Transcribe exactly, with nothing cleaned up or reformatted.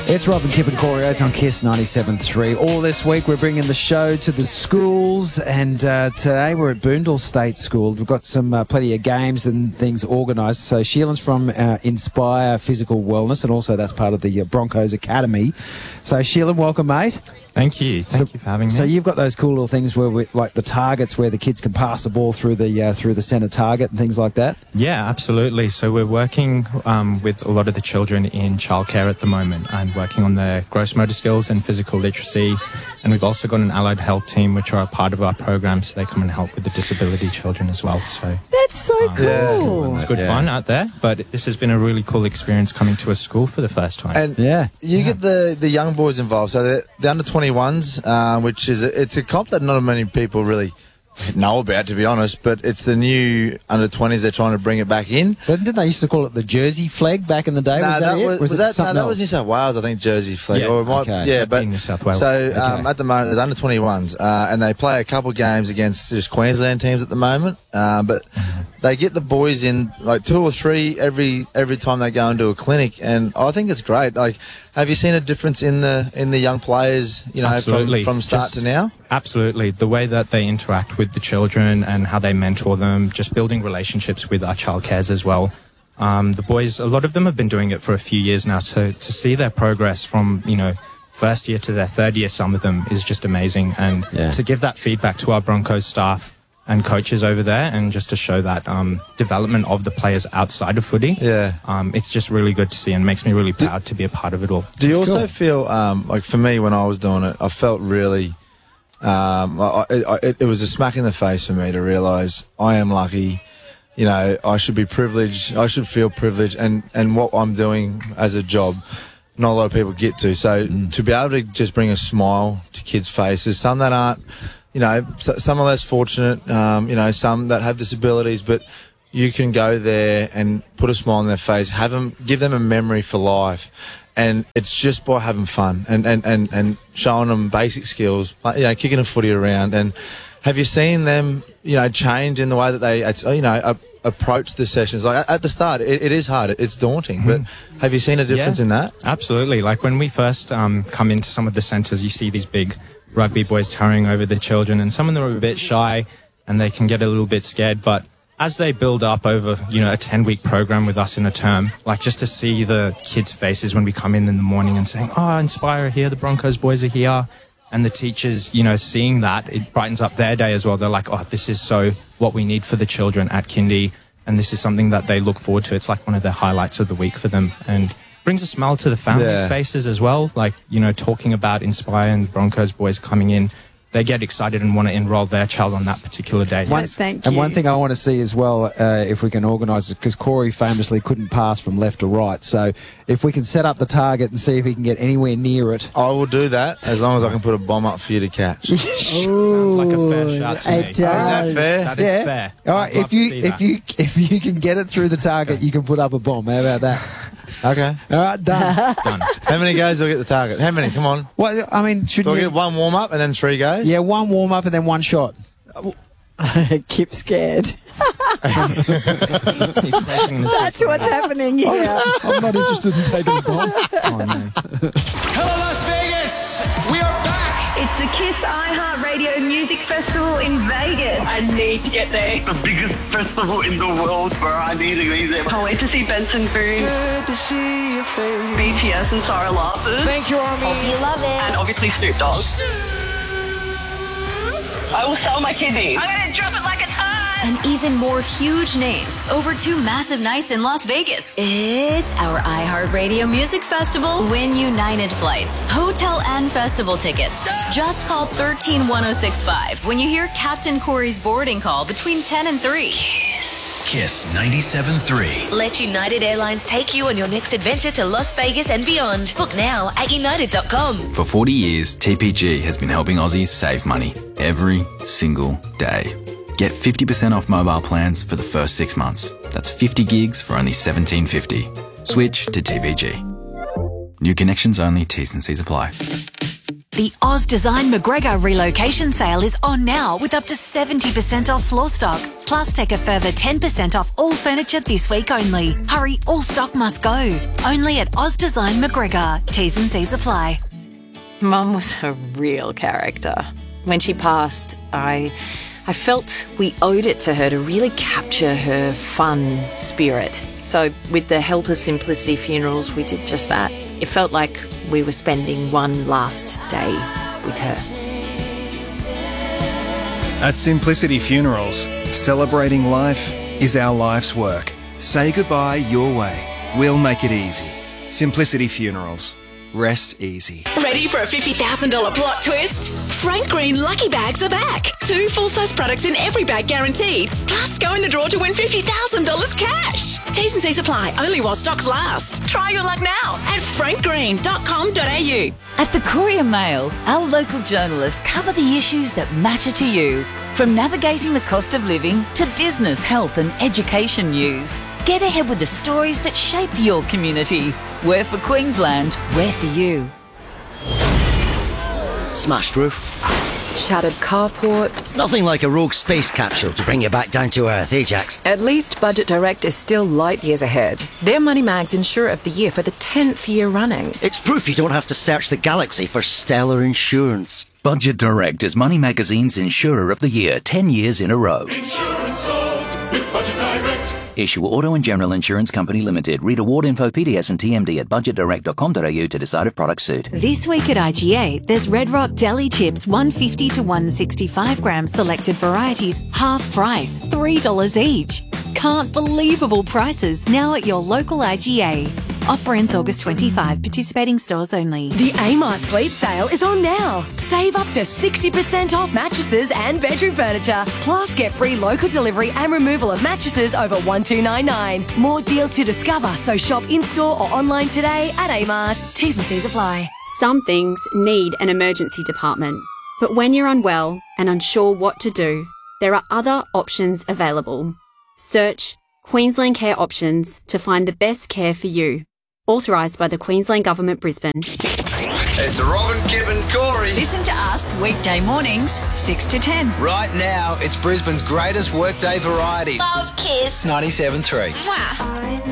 It's Rob and Kip and Corey Oates on Kiss ninety-seven point three. All this week we're bringing the show to the schools, and uh, today we're at Boondall State School. We've got some uh, plenty of games and things organised. So Sheilan's from uh, Inspire Physical Wellness, and also that's part of the uh, Broncos Academy. So Sheilan, welcome, mate. Thank you. Thank so, you for having me. So you've got those cool little things where, we, like the targets, where the kids can pass the ball through the uh, through the centre target and things like that. Yeah, absolutely. So we're working um, with a lot of the children in childcare at the moment, and working on their gross motor skills and physical literacy. And we've also got an allied health team, which are a part of our program, so they come and help with the disability children as well. So that's so um, cool. Yeah, cool. It's good yeah. fun out there, but this has been a really cool experience coming to a school for the first time. And yeah, you yeah. get the the young boys involved. So the, the under twenty-ones, uh, which is a, it's a comp that not many people really know about, to be honest, but it's the new under twenties. They're trying to bring it back in. But didn't they used to call it the Jersey flag back in the day? Nah, was that, that it? was, was, was it that, something no, that else? was New South Wales, I think, Jersey flag. Yeah, or it might, okay. yeah, but New South Wales. So okay. um, at the moment, there's under twenty-ones, uh, and they play a couple games against just Queensland teams at the moment. Uh, but they get the boys in like two or three every every time they go into a clinic, and I think it's great. Like, have you seen a difference in the in the young players? You know, Absolutely. from, from start Just, to now. Absolutely, the way that they interact with the children and how they mentor them, just building relationships with our childcares as well. Um, the boys, a lot of them have been doing it for a few years now. So to see their progress from, you know, first year to their third year, some of them, is just amazing. And yeah. to give that feedback to our Broncos staff and coaches over there, and just to show that um, development of the players outside of footy, yeah, um, it's just really good to see, and makes me really proud do, to be a part of it all. Do you It's also cool. feel um, like, for me, when I was doing it, I felt really um, I, I, it, it was a smack in the face for me to realise I am lucky. You know, I should be privileged. I should feel privileged, and and what I'm doing as a job, not a lot of people get to. So mm. to be able to just bring a smile to kids' faces, some that aren't, you know, some are less fortunate, um, you know, some that have disabilities, but you can go there and put a smile on their face, have them, give them a memory for life. And it's just by having fun and, and, and, and showing them basic skills, like, you know, kicking a footy around. And have you seen them, you know, change in the way that they, you know, uh, approach the sessions? Like at the start, it, it is hard, it's daunting, but have you seen a difference yeah, in that? Absolutely. Like when we first um, come into some of the centres, you see these big rugby boys towering over the children, and some of them are a bit shy and they can get a little bit scared, but as they build up over, you know, a ten week program with us in a term, like just to see the kids' faces when we come in in the morning and saying, oh, Inspire are here, the Broncos boys are here, and the teachers, you know, seeing that, it brightens up their day as well. They're like, oh, this is so what we need for the children at kindy, and this is something that they look forward to. It's like one of the highlights of the week for them, and brings a smile to the families' yeah. faces as well. Like, you know, talking about Inspire and the Broncos boys coming in, they get excited and want to enroll their child on that particular day. One, thank you. And one thing I want to see as well, uh, if we can organise it, because Corey famously couldn't pass from left to right. So if we can set up the target and see if he can get anywhere near it. I will do that as long as I can put a bomb up for you to catch. Sounds like a fair shot to It me. does. Oh, is that fair? That is yeah. fair. All I'd right, love if to you see if that. you if you can get it through the target, you can put up a bomb. How about that? Okay. All right, done. Done. How many goes do I get the target? How many? Come on. Well, I mean, Do shouldn't I you? get one warm up and then three goes? Yeah, one warm up and then one shot. Kip scared. He's questioning his That's feet. what's happening here. I'm not interested in taking the bomb. Oh, no. Hello, Las Vegas! We are back! It's the Kiss iHeartRadio Music Festival in Vegas. I need to get there. The biggest festival in the world, bro. I need to be there. Can't wait to see Benson Boone, Good to see your face. B T S and Sarah Larson, Thank you, Army. you love it, and obviously Snoop Dogg. I will sell my kidneys. I'm gonna drop it like a ton. And even more huge names over two massive nights in Las Vegas. It's our iHeartRadio Music Festival. Win United flights, hotel and festival tickets. Just call one three one oh six five when you hear Captain Corey's boarding call between ten and three. Kiss ninety-seven point three. Let United Airlines take you on your next adventure to Las Vegas and beyond. Book now at united dot com. For forty years, T P G has been helping Aussies save money every single day. Get fifty percent off mobile plans for the first six months. That's fifty gigs for only seventeen fifty. Switch to T P G. New connections only, T's and C's apply. The Oz Design McGregor relocation sale is on now with up to seventy percent off floor stock. Plus, take a further ten percent off all furniture this week only. Hurry, all stock must go. Only at Oz Design McGregor. T's and C's apply. Mum was a real character. When she passed, I, I felt we owed it to her to really capture her fun spirit. So with the help of Simplicity Funerals, we did just that. It felt like we were spending one last day with her. At Simplicity Funerals, celebrating life is our life's work. Say goodbye your way. We'll make it easy. Simplicity Funerals. Rest easy. Ready for a fifty thousand dollars plot twist? Frank Green Lucky Bags are back. Two full-size products in every bag guaranteed. Plus, go in the draw to win fifty thousand dollars cash. T's and C's apply, only while stocks last. Try your luck now at frank green dot com dot a u. At the Courier Mail, our local journalists cover the issues that matter to you. From navigating the cost of living to business, health and education news. Get ahead with the stories that shape your community. We're for Queensland, we're for you. Smashed roof. Shattered carport. Nothing like a rogue space capsule to bring you back down to earth, eh, Jax? At least Budget Direct is still light years ahead. They're Money Mag's Insurer of the Year for the tenth year running. It's proof you don't have to search the galaxy for stellar insurance. Budget Direct is Money Magazine's Insurer of the Year, ten years in a row. Insurance solved with Budget Direct. Issue Auto and General Insurance Company Limited. Read award info, P D S and T M D at budget direct dot com dot a u to decide if products suit. This week at I G A, there's Red Rock Deli Chips, one fifty to one sixty-five gram selected varieties, half price, three dollars each. Can't believable prices now at your local I G A. Offer ends August twenty-fifth, participating stores only. The Amart Sleep Sale is on now. Save up to sixty percent off mattresses and bedroom furniture. Plus, get free local delivery and removal of mattresses over one two nine nine. More deals to discover, so shop in-store or online today at Amart. T's and C's apply. Some things need an emergency department. But when you're unwell and unsure what to do, there are other options available. Search Queensland Care Options to find the best care for you. Authorised by the Queensland Government, Brisbane. It's Robin, Kip and Corey. Listen to us weekday mornings, six to ten. Right now, it's Brisbane's greatest workday variety. Love Kiss. ninety-seven point three. Mwah.